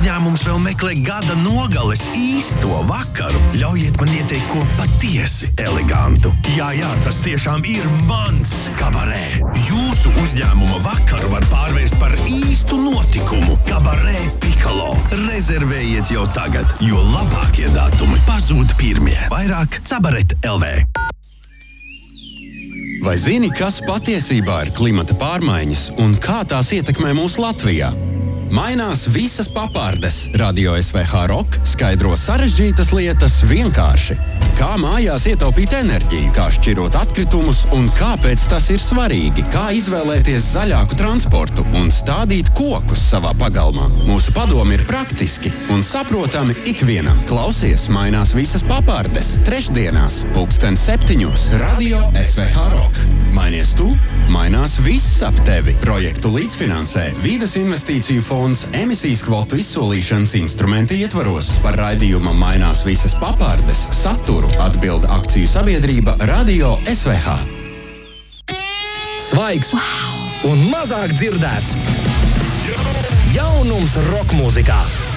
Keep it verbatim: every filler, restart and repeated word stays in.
uzņēmums vēl meklē gada nogales īsto vakaru, ļaujiet man ieteikt ko patiesi elegantu. Jā, jā, tas tiešām ir mans kabarē. Jūsu uzņēmuma vakaru var pārvērst par īstu notikumu. Kabarē Pikalo. Rezervējiet jau tagad, jo labākie datumi pazūd pirmie. Vairāk cabaret L V. Vai zini, kas patiesībā ir klimata pārmaiņas un kā tās ietekmē mūsu Latvijā? Mainās visas papārdes. Radio S V H Rock skaidro sarežģītas lietas vienkārši. Kā mājās ietaupīt enerģiju, kā šķirot atkritumus un kāpēc tas ir svarīgi, kā izvēlēties zaļāku transportu un stādīt kokus savā pagalmā. Mūsu padomi ir praktiski un saprotami ikvienam. Klausies, mainās visas papārdes. Trešdienās, pulksten septiņos, Radio S V H Rock. Mainies tu, mainās viss ap tevi. Projektu līdzfinansē Vīdes investīciju fonds emisijas kvotu izsolīšanas instrumenti ietvaros. Par raidījuma mainās visas papārdes saturu atbild akciju sabiedrība Radio S V H. Svaigs wow. Un mazāk dzirdēts. Jaunums roka mūzikā.